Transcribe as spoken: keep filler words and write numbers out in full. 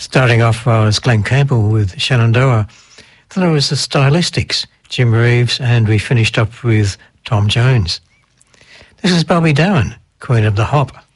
Starting off was Glenn Campbell with Shenandoah. Then it was the Stylistics, Jim Reeves, and we finished up with Tom Jones. This is Bobby Darin, Queen of the Hop.